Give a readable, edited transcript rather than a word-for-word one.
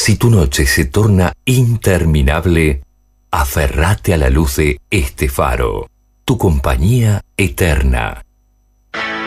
Si tu noche se torna interminable, aferrate a la luz de este faro, tu compañía eterna.